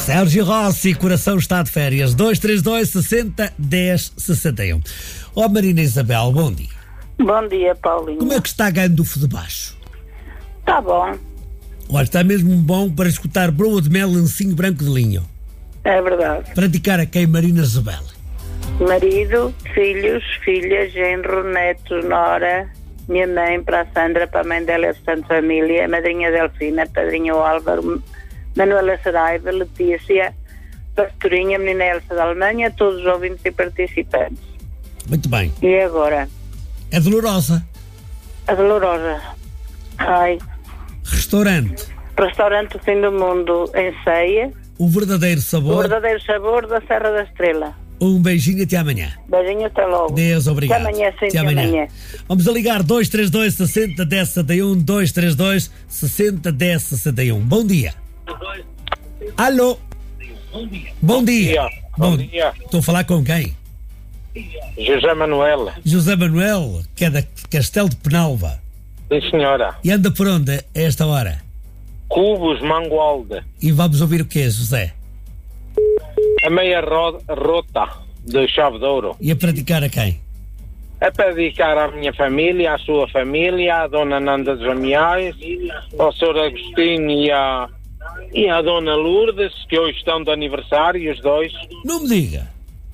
Sérgio Rossi, coração está de férias. 232 60 10 61. Ó Marina Isabel, bom dia. Bom dia, Paulinho. Como é que está ganhando o de baixo? Está bom. Olha, está mesmo bom para escutar broa de mel, lencinho branco de linho. É verdade. Praticar a quem, Marina Isabel? Marido, filhos, filhas, genro, netos, nora, minha mãe, para a Sandra, para a mãe dela, a Santa Família, a madrinha Delfina, padrinho Álvaro, Manuela Saraiva, Letícia, Pastorinha, menina Elsa da Alemanha, todos os ouvintes e participantes. Muito bem. E agora? É dolorosa. A Dolorosa. Ai. Restaurante. Restaurante do Fim do Mundo em Ceia. O verdadeiro sabor. O verdadeiro sabor da Serra da Estrela. Um beijinho, até amanhã. Beijinho, até logo. Deus, obrigado. Até amanhã, sim, até amanhã. Vamos a ligar 232 60 10 61, 232 60 10 61. Bom dia. Alô? Bom dia. Bom dia. Estou a falar com quem? José Manuel. José Manuel, que é da Castelo de Penalva. Sim, senhora. E anda por onde a esta hora? Cubos Mangualde. E vamos ouvir o quê, José? A meia rota de Chave de Ouro. E a praticar a quem? É para dedicar à minha família, à sua família, à dona Nanda dos Amiais, ao Sr. Agostinho e à dona Lourdes, que hoje estão de aniversário, os dois. Não me diga.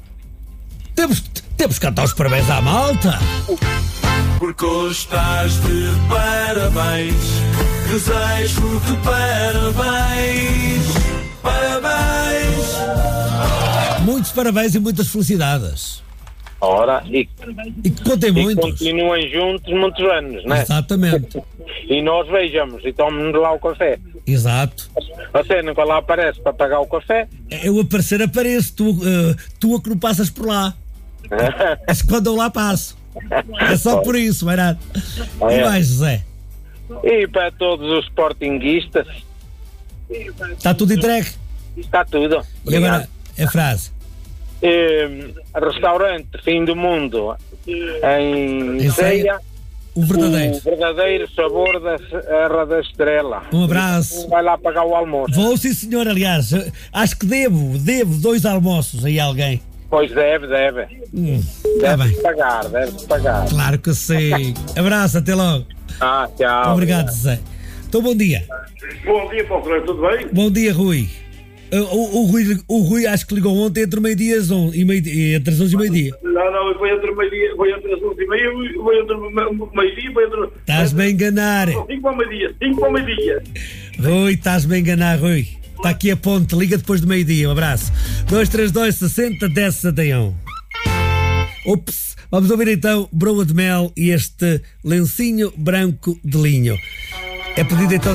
Temos que cantar os parabéns à malta. Porque hoje estás de parabéns, desejo-te parabéns, parabéns. Muitos parabéns e muitas felicidades. Ora, E que contem e muitos. continuem juntos muitos anos, não é? Exatamente. E nós vejamos e tomemos lá o café. Exato. Você nunca lá aparece para pagar o café? Eu aparecer apareço, tu a que não passas por lá. Mas quando eu lá passo. É só por isso, vai nada. E mais, José? E para todos os sportinguistas, Está tudo entregue? está tudo. E Obrigado. agora, a frase? Restaurante Fim do Mundo em Em Ceia, Ceia, o verdadeiro. o verdadeiro sabor da Serra da Estrela. Um abraço. Vai lá pagar o almoço. Vou, sim senhor, aliás. Acho que devo 2 almoços aí a alguém. Pois deve. Está bem. Deve pagar. Claro que sim. Abraço, até logo. Tchau. Obrigado, José. Então, bom dia. Bom dia, Paulo, tudo bem? Bom dia, Rui. O Rui acho que ligou ontem entre meio-dia e entre as 11 e meio-dia. Não, foi entre meio-dia, foi entre as 11 e meia, foi entre meio-dia, foi entre... Estás-me a enganar. 5 para o meio-dia. Rui, estás-me a enganar, Rui. Está aqui a ponte, liga depois do meio-dia. Um abraço. 232 60 10 61. Ups, vamos ouvir então broa de mel e este lencinho branco de linho. É pedido então